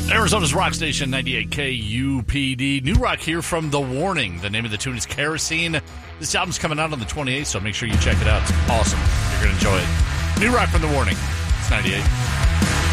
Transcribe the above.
Arizona's Rock Station, 98 KUPD. New rock here from The Warning. The name of the tune is Kerosene. This album's coming out on the 28th, so make sure you check it out. It's awesome. You're going to enjoy it. New rock from The Warning. It's 98.